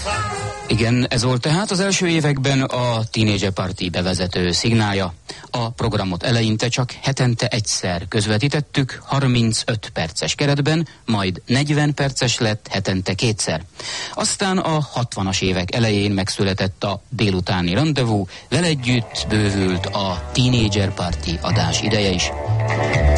Igen, ez volt tehát az első években a Teenager Party bevezető szignálja. A programot eleinte csak hetente egyszer közvetítettük 35 perces keretben, majd 40 perces lett hetente kétszer. Aztán a 60-as évek elején megszületett a délutáni rendezvú, vele együtt bővült a Teenager Party adás ideje is.